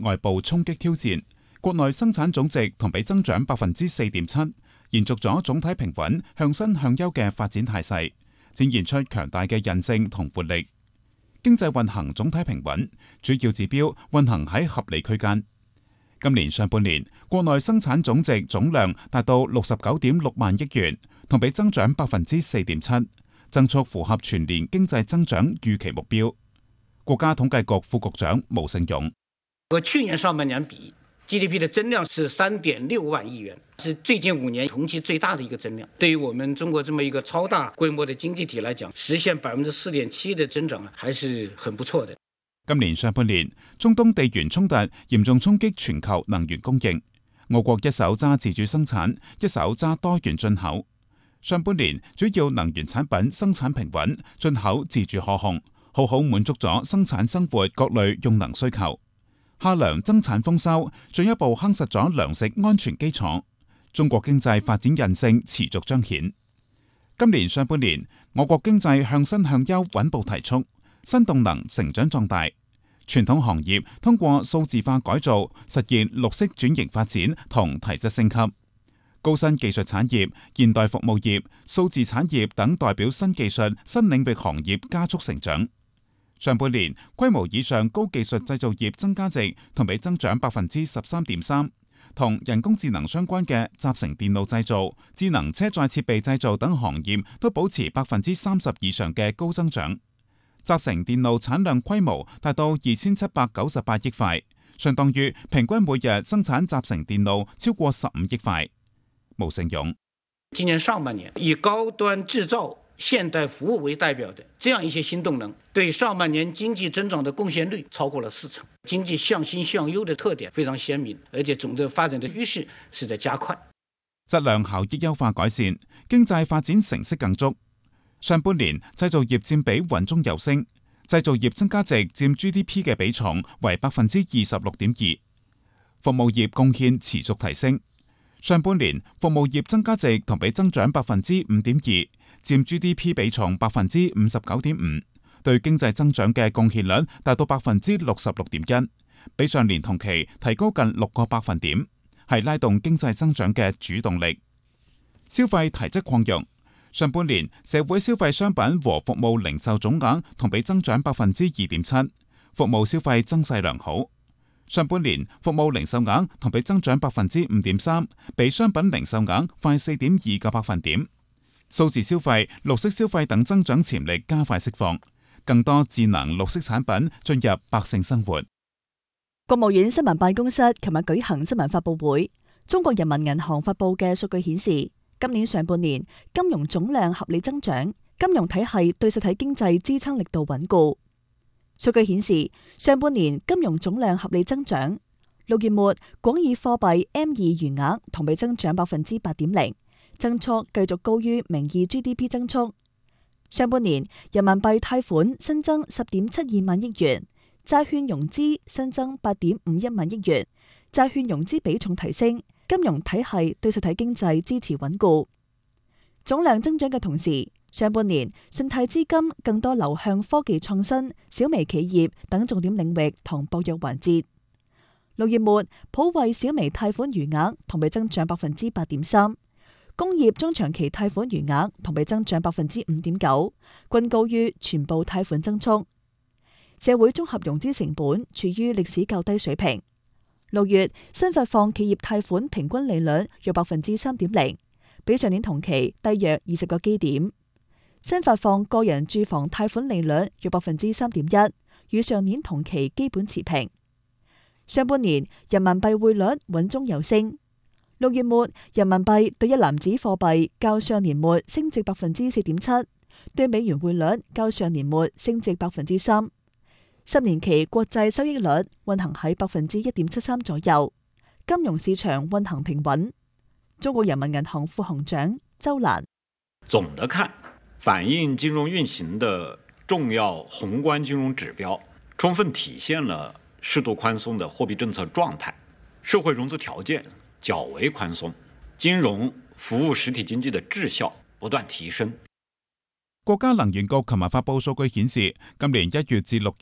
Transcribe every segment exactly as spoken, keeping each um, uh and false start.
外部衝擊挑戰，國內生產總值同比增長百分之四點七，延續咗總體平穩向新向優嘅發展態勢，展現出強大嘅韌性同活力。經濟運行總體平穩，主要指標運行喺合理區間。今年上半年，國內生產總值總量達到六十九點六萬億元，同比增長百分之四點七，增速符合全年經濟增長預期目標。國家統計局副局長毛盛勇： 和去年上半年比 ，G D P 的增量是三點六萬億元，是最近五年同期最大的一個增量。對於我們中國這麼一個超大規模的經濟體來講，實現百分之四點七的增長啊，還是很不錯的。 今年上半年，中東地緣衝突嚴重衝擊全球能源供應，我國一手揸自主生產，一手揸多元進口。上半年主要能源產品生產平穩，進口自主可控，好好滿足咗生產生活各類用能需求。夏糧增產豐收，進一步夯實咗糧食安全基礎。中國經濟發展韌性持續彰顯。今年上半年，我國經濟向新向優穩步提速，新動能成長壯大。傳統行業通過數字化改造，實現綠色轉型發展同提質升級。高新技術產業、現代服務業、數字產業等代表新技術、新領域行業加速成長。上半年規模以上高技術製造業增加值同比增長百分之十三點三，同人工智能相關嘅集成電路製造、智能車載設備製造等行業都保持百分之三十以上嘅高增長。集成電路產量規模達到二千七百九十八億塊，相當於平均每日生產集成電路超過十五億塊。毛盛勇： 今年上半年，以高端製造、現代服務為代表的這樣一些新動能，對上半年經濟增長的貢獻率超過了四成。經濟向新向優的特點非常鮮明，而且總的發展的趨勢是在加快。 質量效益優化改善，經濟發展成色更足。上半年製造業佔比穩中有升，製造業增加值佔 G D P 嘅比重為百分之二十六點二，服務業貢獻持續提升。上半年服務業增加值同比增長百分之五點二，佔 G D P 比重百分之五十九點五，對經濟增長嘅貢獻率達到百分之六十六點一，比上年同期提高近六個百分點，係拉動經濟增長嘅主動力。消費提質擴容。上半年社會消費商品和服務零售總額同比增長百分之二點七，服務消費增勢良好。上半年服務零售額同比增長百分之五點三，比商品零售額快四點二個百分點。數字消費、綠色消費等增長潛力加快釋放，更多智能綠色產品進入百姓生活。 國務院新聞辦公室琴日舉行新聞發佈會，中國人民銀行發佈嘅數據顯示，今年上半年金融總量合理增長，金融體系對實體經濟支撐力度穩固。數據顯示，上半年金融總量合理增長，六月末廣義貨幣 M 二餘額同比增長百分之八點零，增速繼續高於名義 G D P 增速。上半年人民幣貸款新增十點七二萬億元，債券融資新增八點五一萬億元，債券融資比重提升。金融體系對實體經濟支持穩固，總量增長嘅同時，上半年信貸資金更多流向科技創新、小微企業等重點領域同薄弱環節。六月末，普惠小微貸款餘額同比增長百分之八點三，工業中長期貸款餘額同比增長百分之五點九，均高於全部貸款增速。社會綜合融資成本處於歷史較低水平。六月新發放企業貸款平均利率約百分之三點零，比上年同期低約二十個基點。新發放個人住房貸款利率約百分之三點一，與上年同期基本持平。上半年人民幣匯率穩中有升，六月末人民幣對一籃子貨幣較上年末升值百分之四點七，對美元匯率較上年末升值百分之三。十年期國債收益率運行喺百分之一點七三左右，金融市場運行平穩。中國人民銀行副行長周蘭： 總的看，反映金融運行的重要宏觀金融指標，充分體現了適度寬鬆的貨幣政策狀態，社會融資條件較為寬鬆，金融服務實體經濟的質效不斷提升。 國家能源局琴日發佈數據顯示，今年一月至六月，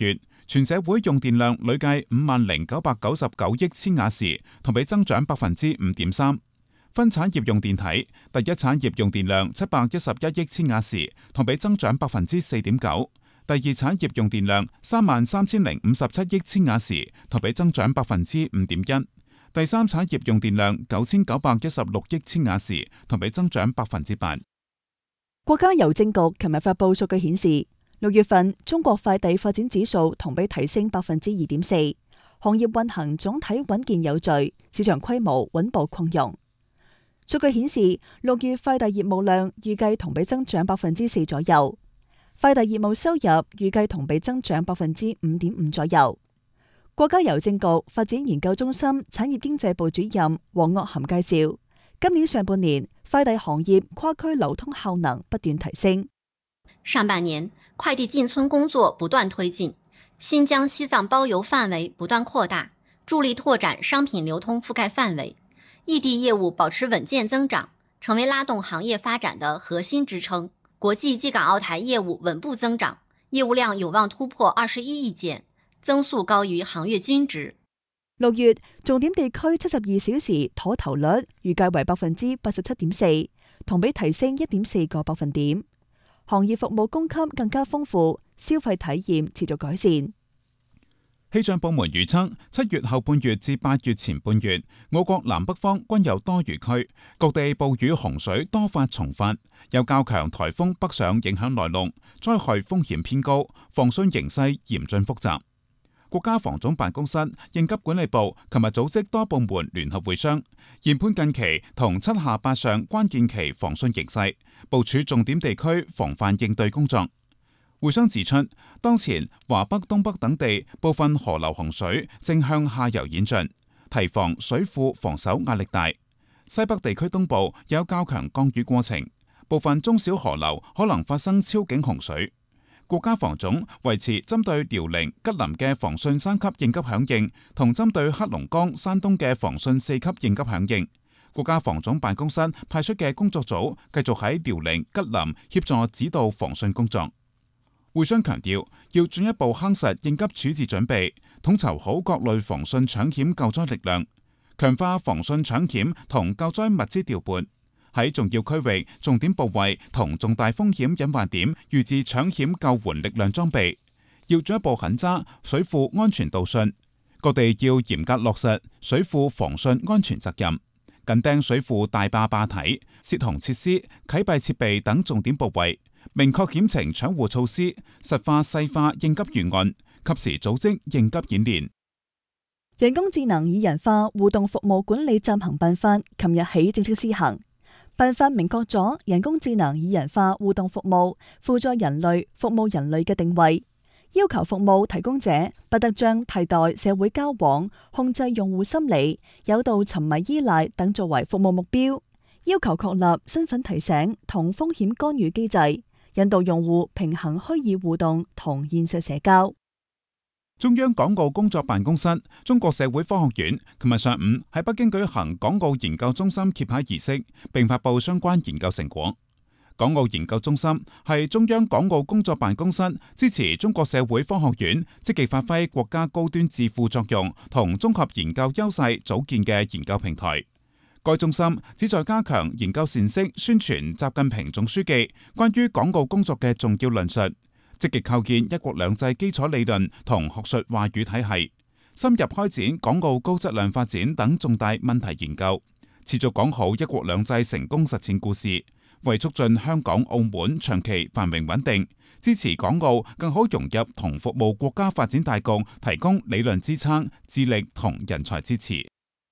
全社會用電量累計五萬零九百九十九億千瓦時，同比增長百分之五點三。分產業用電體，第一產業用電量七百一十一億千瓦時，同比增長百分之四點九；第二產業用電量三萬三千零五十七億千瓦時，同比增長百分之五點一；第三產業用電量九千九百一十六億千瓦時，同比增長百分之八。 國家郵政局琴日發布數據顯示，六月份中國快遞發展指數同比提升百分之二點四，行業運行總體穩健有序，市場規模穩步擴容。數據顯示，六月快遞業務量預計同比增長百分之四左右，快遞業務收入預計同比增長百分之五點五左右。國家郵政局發展研究中心產業經濟部主任黃岳涵介紹，今年上半年快遞行業跨區流通效能不斷提升。 上半年快遞進村工作不斷推進，新疆、西藏包郵範圍不斷擴大，助力拓展商品流通覆蓋範圍。異地業務保持穩健增長，成為拉動行業發展的核心支撐。國際寄港澳台業務穩步增長，業務量有望突破二十一億件，增速高於行業均值。 六月重點地區七十二小時妥投率預計為百分之八十七點四，同比提升一點四個百分點。行業服務供給更加豐富，消費體驗持續改善。 氣象部門預測，七月後半月至八月前半月，我國南北方均有多雨區，各地暴雨洪水多發重發，有較強颱風北上影響來龍，災害風險偏高，防汛形勢嚴峻複雜。國家防總辦公室、應急管理部琴日組織多部門聯合會商，研判近期同七下八上關鍵期防汛形勢，部署重點地區防範應對工作。會商指出，當前華北、東北等地部分河流洪水正向下游演進，提防水庫防守壓力大。西北地區東部有較強降雨過程，部分中小河流可能發生超警洪水。國家防總維持針對遼寧、吉林嘅防汛三級應急響應，同針對黑龍江、山東嘅防汛四級應急響應。國家防總辦公室派出嘅工作組繼續喺遼寧、吉林協助指導防汛工作。會商強調，要進一步夯實應急處置準備，統籌好各類防汛搶險救災力量，強化防汛搶險同救災物資調撥，喺重要區域、重點部位同重大風險隱患點預置搶險救援力量裝備。要進一步狠抓水庫安全導汛，各地要嚴格落實水庫防汛安全責任，緊盯水庫大壩壩體、泄洪設施、啟閉設備等重點部位。明確險情搶護措施，實化細化應急預案，及時組織應急演練。 人工智能擬人化互動服務管理暫行辦法，琴日起正式施行。辦法明確咗人工智能擬人化互動服務輔助人類、服務人類嘅定位，要求服務提供者不得將替代社會交往、控制用戶心理、誘導沉迷依賴等作為服務目標，要求確立身份提醒同風險干預機制，引導用戶平衡虛擬互動同現實社交。 中央港澳工作辦公室、中國社會科學院琴日上午喺北京舉行港澳研究中心揭牌儀式，並發布相關研究成果。港澳研究中心係中央港澳工作辦公室支持中國社會科學院積極發揮國家高端智庫作用同綜合研究優勢組建嘅研究平台。該中心旨在加強研究闡釋宣傳習近平總書記關於港澳工作嘅重要論述，積極構建一國兩制基礎理論同學術話語體系，深入開展港澳高質量發展等重大問題研究，持續講好一國兩制成功實踐故事，為促進香港澳門長期繁榮穩定，支持港澳更好融入同服務國家發展大局提供理論支撐、智力同人才支持。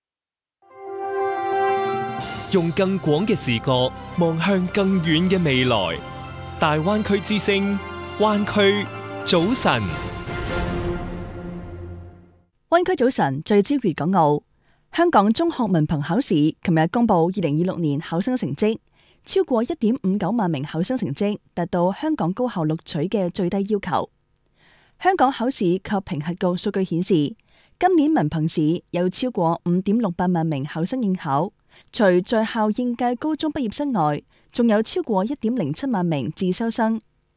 用更廣嘅視角望向更遠嘅未來，大灣區之聲，灣區早晨。 灣區早晨聚焦粵港澳。香港中學文憑考試琴日公布二零二六年考生成績，超過一點五九萬名考生成績達到香港高校錄取嘅最低要求。香港考試及評核局數據顯示，今年文憑試有超過五點六八萬名考生應考。除在校應屆高中畢業生外，仲有超過一點零七萬名自修生。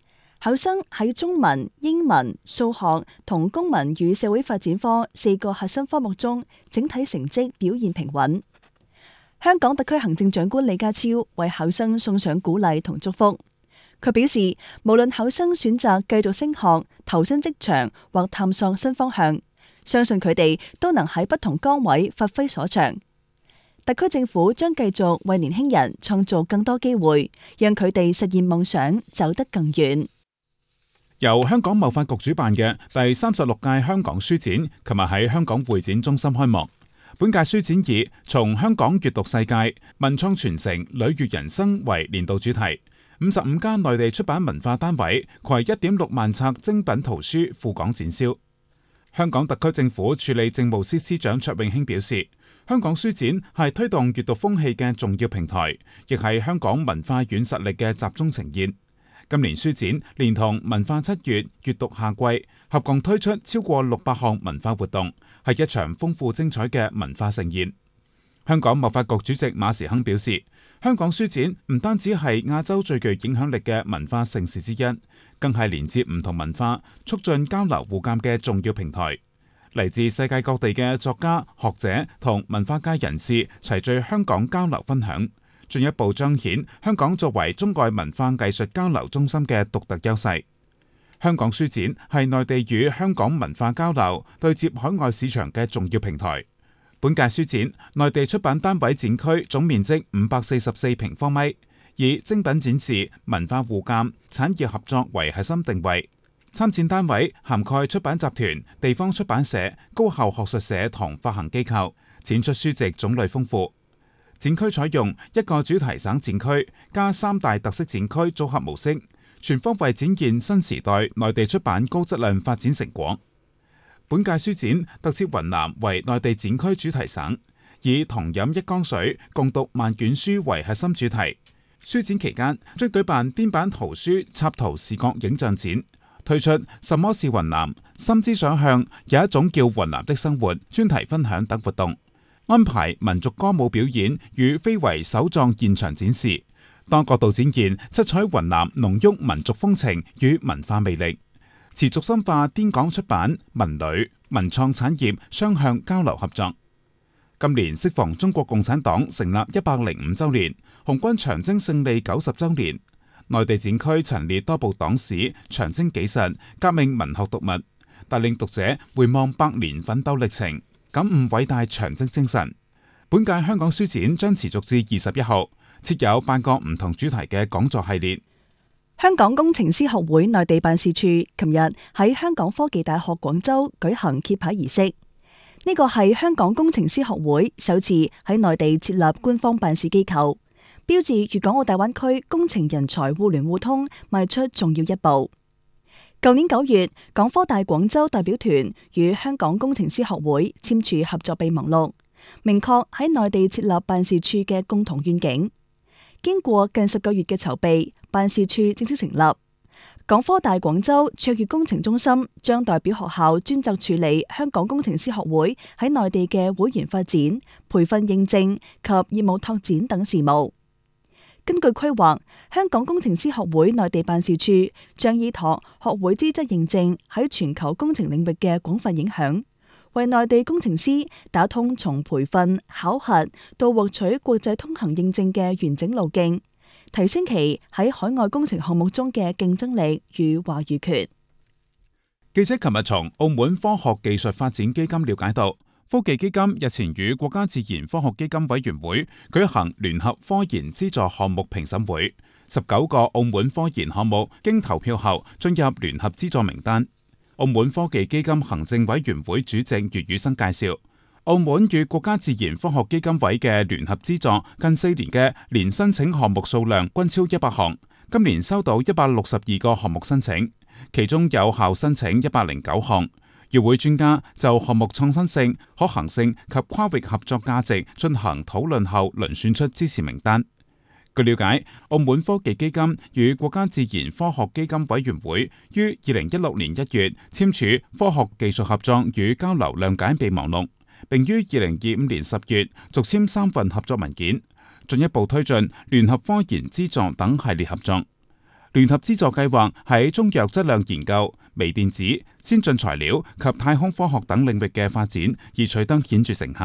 考生喺中文、英文、數學同公民與社會發展科四個核心科目中，整體成績表現平穩。香港特區行政長官李家超為考生送上鼓勵同祝福。佢表示，無論考生選擇繼續升學、投身職場或探索新方向，相信佢哋都能喺不同崗位發揮所長。特區政府將繼續為年輕人創造更多機會，讓佢哋實現夢想，走得更遠。 由香港貿發局主辦嘅第三十六屆香港書展，琴日喺香港會展中心開幕。本屆書展以從香港閱讀世界、文創傳承、旅悅人生為年度主題。五十五間內地出版文化單位攜一點六萬冊精品圖書赴港展銷。香港特區政府處理政務司司長卓永興表示，香港書展係推動閱讀風氣嘅重要平台，亦係香港文化軟實力嘅集中呈現。今年書展連同文化七月、閱讀夏季，合共推出超過六百項文化活動，係一場豐富精彩嘅文化盛宴。香港貿發局主席馬時亨表示，香港書展唔單止係亞洲最具影響力嘅文化盛事之一，更係連接唔同文化、促進交流互鑑嘅重要平台。嚟自世界各地嘅作家、學者同文化界人士齊聚香港交流分享，進一步彰顯香港作為中外文化藝術交流中心嘅獨特優勢。香港書展係內地與香港文化交流、對接海外市場嘅重要平台。本屆書展，內地出版單位展區總面積五百四十四平方米，以精品展示、文化互鑑、產業合作為核心定位。參展單位涵蓋出版集團、地方出版社、高校學術社同發行機構，展出書籍種類豐富。展區採用一個主題省展區加三大特色展區組合模式，全方位展現新時代內地出版高質量發展成果。本屆書展特設雲南為內地展區主題省，以同飲一江水、共讀萬卷書為核心主題。書展期間將舉辦顛版圖書插圖視覺影像展，推出什麼是雲南、深知想向有一種叫雲南的生活專題分享等活動，安排民族歌舞表演與非遺手狀現場展示，多角度展現七彩雲南濃郁民族風情與文化魅力。持續深化滇港出版、文旅、文創產業雙向交流合作。今年適逢中國共產黨成立一百零五週年，紅軍長征勝利九十週年，內地展區陳列多部黨史、長征紀實、革命文學讀物，帶領讀者回望百年奮鬥歷程，感悟偉大長征精神。本屆香港書展將持續至二十一號，設有八個唔同主題嘅講座系列。 香港工程師學會內地辦事處琴日喺香港科技大學廣州舉行揭牌儀式。呢個係香港工程師學會首次喺內地設立官方辦事機構，標誌粵港澳大灣區工程人才互聯互通邁出重要一步。舊年九月，港科大廣州代表團與香港工程師學會簽署合作備忘錄，明確喺內地設立辦事處嘅共同願景。經過近十個月嘅籌備，辦事處正式成立。港科大廣州卓越工程中心將代表學校專責處理香港工程師學會喺內地嘅會員發展、培訓認證及業務拓展等事務。根據規劃，香港工程師學會內地辦事處將依託學會資質認證喺全球工程領域嘅廣泛影響，為內地工程師打通從培訓、考核到獲取國際通行認證嘅完整路徑，提升其喺海外工程項目中嘅競爭力與話語權。 記者琴日從澳門科學技術發展基金了解到，科技基金日前與國家自然科學基金委員會舉行聯合科研資助項目評審會，十九個澳門科研項目經投票後進入聯合資助名單。澳門科技基金行政委員會主席余宇生介紹，澳門與國家自然科學基金委嘅聯合資助近四年嘅年申請項目數量均超一百項，今年收到一百六十二個項目申請，其中有效申請一百零九項。與會專家就項目創新性、可行性及跨域合作價值進行討論後，遴選出支持名單。據了解，澳門科技基金與國家自然科學基金委員會於二零一六年一月簽署科學技術合作與交流諒解備忘錄，並於二零二五年十月續簽三份合作文件，進一步推進聯合科研資助等系列合作。 聯合資助計劃喺中藥質量研究、微電子、先進材料及太空科學等領域嘅發展而取得顯著成效。